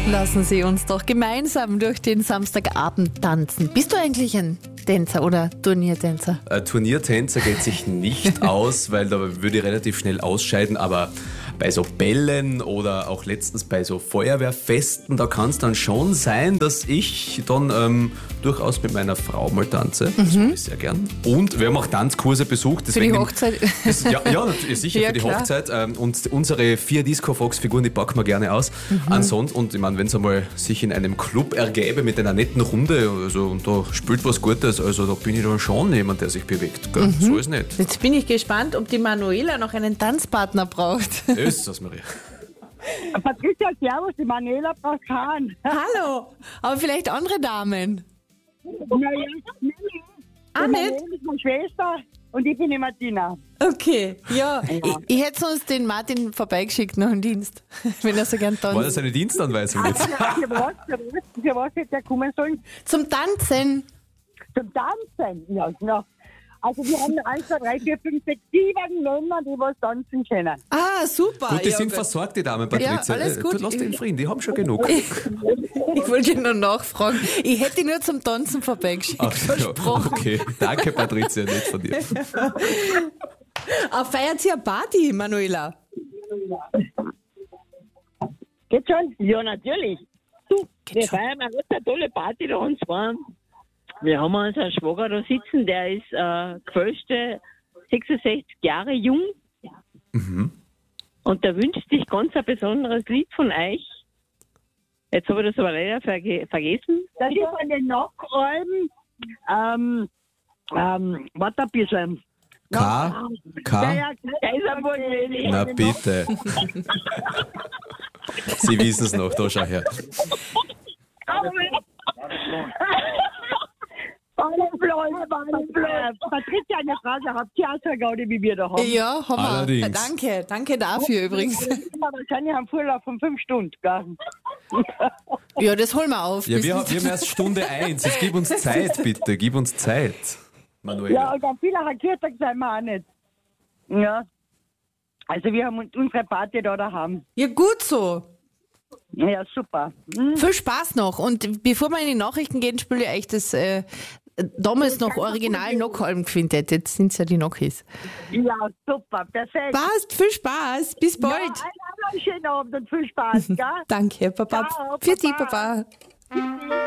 Lassen Sie uns doch gemeinsam durch den Samstagabend tanzen. Bist du eigentlich ein Tänzer oder Turniertänzer? Turniertänzer geht sich nicht aus, weil da würde ich relativ schnell ausscheiden, aber bei so Bällen oder auch letztens bei so Feuerwehrfesten, da kann es dann schon sein, dass ich dann durchaus mit meiner Frau mal tanze. Das mache ich sehr gern. Und wir haben auch Tanzkurse besucht. Für die Hochzeit? Ja, sicher, Ja, für die klar. Hochzeit. Und unsere 4 Disco-Fox-Figuren, die packen wir gerne aus. Ansonsten, und ich meine, wenn es einmal sich in einem Club ergäbe mit einer netten Runde, also, und da spielt was Gutes, also da bin ich dann schon jemand, der sich bewegt. Gell? So ist nicht. Jetzt bin ich gespannt, ob die Manuela noch einen Tanzpartner braucht. Ist das, Maria. Patricia, servus, die Manuela braucht keinen. Hallo, aber vielleicht andere Damen. Naja, Ah, die nicht? Manuela ist meine Schwester und ich bin die Martina. Okay, ja. Ich hätte sonst den Martin vorbeigeschickt nach dem Dienst, wenn er so gern War tanzt. das eine Dienstanweisung jetzt? Für was hätte er kommen sollen? Zum Tanzen. Zum Tanzen. Ja, genau. Also wir haben 1, 2, 3, 4, 5, 6, 7 Männer, die was tanzen können. Ah, super. Gut, die Ja, sind gut. versorgt, die Damen, Patricia. Ja, alles gut. Lass den in Frieden, die haben schon genug. Ich wollte nur nachfragen. Ich hätte ihn nur zum Tanzen vorbeigeschickt. Ach, ja, Versprochen. okay. Danke, Patricia, nicht von dir. Feiert sie eine Party, Manuela? Geht schon? Ja, natürlich. Du, wir feiern eine ganz tolle Party da und zwar, wir haben unseren Schwager da sitzen, der ist gefälschte 66 Jahre jung und der wünscht sich ganz ein besonderes Lied von euch. Jetzt habe ich das aber leider vergessen. Das ist von den Nachalben, warte ein bisschen. K? Kaiserburg, Na bitte. Sie wissen es noch, da schau her. Patricia, eine Frage, habt ihr auch so eine Gaudi wie wir da haben? Ja, haben wir. Allerdings. Danke dafür übrigens. Wahrscheinlich haben Vorlauf von 5 Stunden, gell? Ja, das holen wir auf. Ja, wir haben erst Stunde 1. Jetzt gib uns Zeit, bitte. Gib uns Zeit, Ja, Manuela. und dann viele Raketen sind wir auch nicht. Ja. Also wir haben unsere Party da daheim. Ja, gut so. Ja, super. Viel Spaß noch. Und bevor wir in die Nachrichten gehen, spiele ich euch das damals noch Original Nockhalm-Quintett. Jetzt sind es ja die Nockis. Ja, super, perfekt. Passt, viel Spaß. Bis bald. Ja, einen schönen Abend und viel Spaß, gell? Danke, Papa. Ciao, Für dich, Papa. Papa.